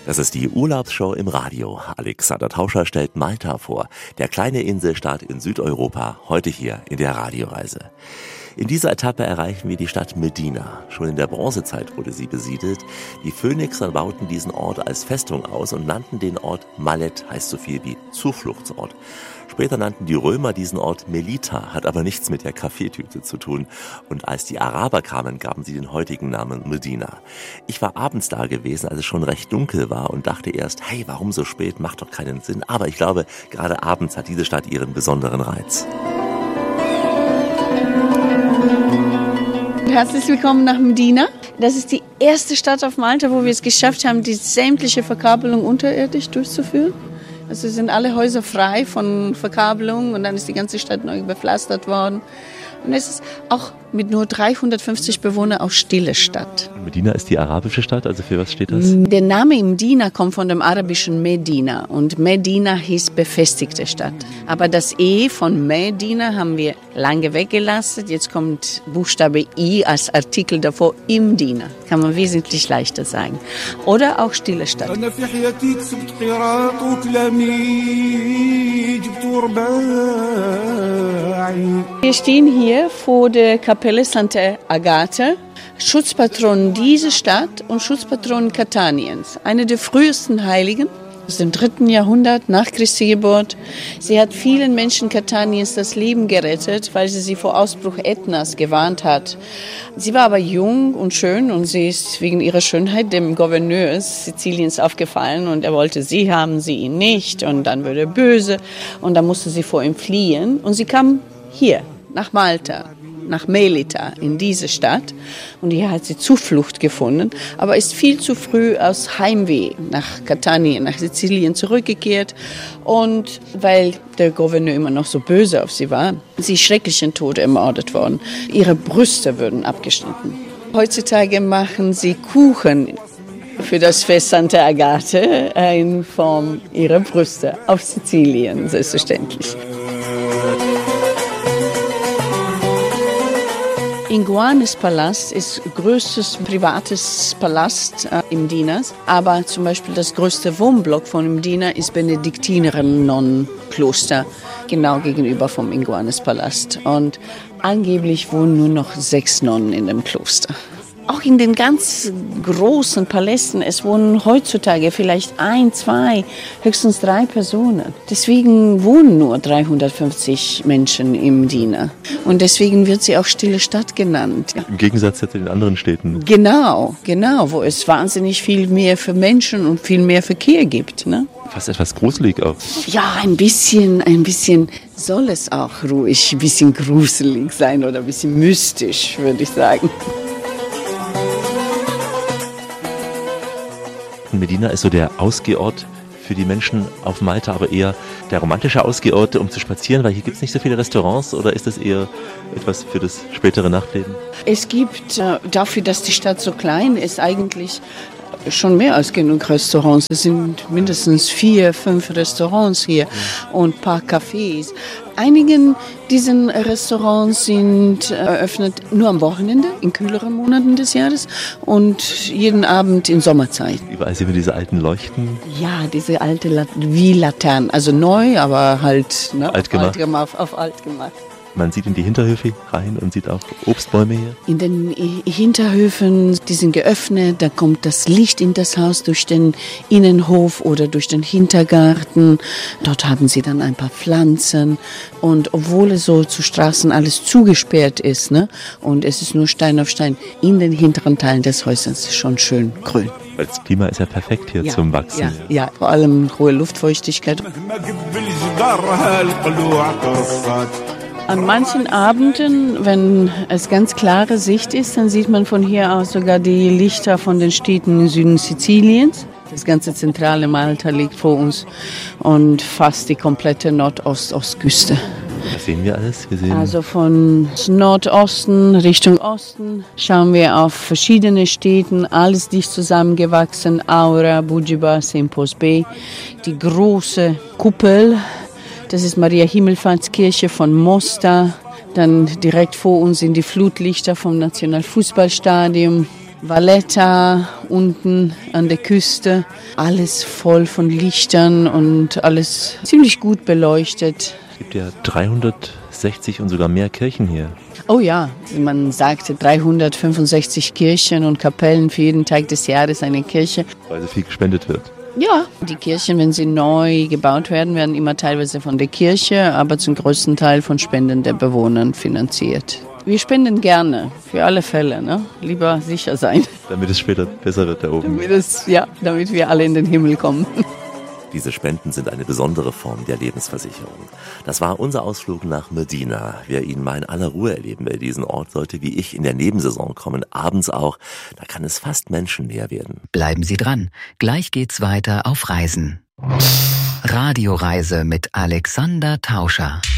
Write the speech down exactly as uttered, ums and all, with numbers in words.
Das ist die Urlaubsshow im Radio. Alexander Tauscher stellt Malta vor, der kleine Inselstaat in Südeuropa, heute hier in der Radioreise. In dieser Etappe erreichen wir die Stadt Mdina. Schon in der Bronzezeit wurde sie besiedelt. Die Phönixer bauten diesen Ort als Festung aus und nannten den Ort Malet, heißt so viel wie Zufluchtsort. Später nannten die Römer diesen Ort Melita, hat aber nichts mit der Kaffeetüte zu tun. Und als die Araber kamen, gaben sie den heutigen Namen Medina. Ich war abends da gewesen, als es schon recht dunkel war und dachte erst, hey, warum so spät, macht doch keinen Sinn. Aber ich glaube, gerade abends hat diese Stadt ihren besonderen Reiz. Herzlich willkommen nach Mdina. Das ist die erste Stadt auf Malta, wo wir es geschafft haben, die sämtliche Verkabelung unterirdisch durchzuführen. Also sind alle Häuser frei von Verkabelung und dann ist die ganze Stadt neu bepflastert worden. Und es ist auch mit nur dreihundertfünfzig Bewohnern auch stille Stadt. Mdina ist die arabische Stadt, also für was steht das? Der Name Mdina kommt von dem arabischen Medina und Medina hieß befestigte Stadt. Aber das E von Medina haben wir lange weggelassen. Jetzt kommt Buchstabe I als Artikel davor, Mdina. Kann man wesentlich leichter sagen. Oder auch stille Stadt. Wir stehen hier vor der Kapelle Santa Agata, Schutzpatron dieser Stadt und Schutzpatron Cataniens. Eine der frühesten Heiligen aus dem dritten Jahrhundert nach Christi Geburt. Sie hat vielen Menschen Cataniens das Leben gerettet, weil sie sie vor Ausbruch Ätnas gewarnt hat. Sie war aber jung und schön und sie ist wegen ihrer Schönheit dem Gouverneur Siziliens aufgefallen und er wollte sie haben, sie ihn nicht und dann wurde er böse und dann musste sie vor ihm fliehen und sie kam hier nach Malta, nach Melita, in diese Stadt. Und hier hat sie Zuflucht gefunden, aber ist viel zu früh aus Heimweh nach Catania, nach Sizilien zurückgekehrt. Und weil der Gouverneur immer noch so böse auf sie war, sie schrecklichen Tode ermordet worden. Ihre Brüste wurden abgeschnitten. Heutzutage machen sie Kuchen für das Fest Santa Agata in Form ihrer Brüste auf Sizilien, selbstverständlich. Iguanes Palast ist größtes privates Palast äh, im Mdina, aber zum Beispiel das größte Wohnblock von Mdina ist Benediktinerinnen-Nonnenkloster, genau gegenüber vom Iguanes Palast. Und angeblich wohnen nur noch sechs Nonnen in dem Kloster. Auch in den ganz großen Palästen, es wohnen heutzutage vielleicht ein, zwei, höchstens drei Personen. Deswegen wohnen nur dreihundertfünfzig Menschen im Mdina. Und deswegen wird sie auch stille Stadt genannt. Im Gegensatz zu den anderen Städten. Genau, genau, wo es wahnsinnig viel mehr für Menschen und viel mehr Verkehr gibt, ne? Fast etwas gruselig auch. Ja, ein bisschen, ein bisschen soll es auch ruhig, ein bisschen gruselig sein oder ein bisschen mystisch, würde ich sagen. Mdina ist so der Ausgehort für die Menschen auf Malta, aber eher der romantische Ausgehort, um zu spazieren, weil hier gibt es nicht so viele Restaurants, oder ist das eher etwas für das spätere Nachtleben? Es gibt äh, dafür, dass die Stadt so klein ist, eigentlich schon mehr als genug Restaurants. Es sind mindestens vier, fünf Restaurants hier und ein paar Cafés. Einige dieser Restaurants sind eröffnet nur am Wochenende, in kühleren Monaten des Jahres und jeden Abend in Sommerzeit. Überall sehen wir diese alten Leuchten. Ja, diese alte Lat- wie Laternen, also neu, aber halt ne, alt gemacht. Alt gemacht, auf alt gemacht. Man sieht in die Hinterhöfe rein und sieht auch Obstbäume hier. In den Hinterhöfen, die sind geöffnet, da kommt das Licht in das Haus durch den Innenhof oder durch den Hintergarten. Dort haben sie dann ein paar Pflanzen und obwohl es so zu Straßen alles zugesperrt ist, ne, und es ist nur Stein auf Stein, in den hinteren Teilen des Häusers ist schon schön grün. Das Klima ist ja perfekt hier ja, zum Wachsen. Ja, ja, vor allem hohe Luftfeuchtigkeit. An manchen Abenden, wenn es ganz klare Sicht ist, dann sieht man von hier aus sogar die Lichter von den Städten im Süden Siziliens. Das ganze zentrale Malta liegt vor uns und fast die komplette Nordostostküste. Was sehen wir alles? Wir sehen also von Nordosten Richtung Osten schauen wir auf verschiedene Städte, alles dicht zusammengewachsen, Aura, Bugiba, Sempos Bay, die große Kuppel. Das ist Maria Himmelfahrtskirche von Mostar. Dann direkt vor uns sind die Flutlichter vom Nationalfußballstadion. Valletta unten an der Küste. Alles voll von Lichtern und alles ziemlich gut beleuchtet. Es gibt ja dreihundertsechzig und sogar mehr Kirchen hier. Oh ja, man sagte dreihundertfünfundsechzig Kirchen und Kapellen für jeden Tag des Jahres eine Kirche. Weil so viel gespendet wird. Ja, die Kirchen, wenn sie neu gebaut werden, werden immer teilweise von der Kirche, aber zum größten Teil von Spenden der Bewohner finanziert. Wir spenden gerne, für alle Fälle, ne? Lieber sicher sein. Damit es später besser wird da oben. Damit es, ja, damit wir alle in den Himmel kommen. Diese Spenden sind eine besondere Form der Lebensversicherung. Das war unser Ausflug nach Medina. Wer ihn mal in aller Ruhe erleben will, diesen Ort sollte wie ich in der Nebensaison kommen, abends auch. Da kann es fast menschennäher werden. Bleiben Sie dran. Gleich geht's weiter auf Reisen. Radioreise mit Alexander Tauscher.